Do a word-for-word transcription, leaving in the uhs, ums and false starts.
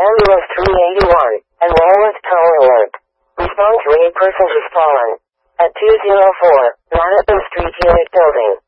Ambulance three eighty-one, and wireless tower alert. Respond to any person who's fallen. At two oh four, Madison Street Unit Building.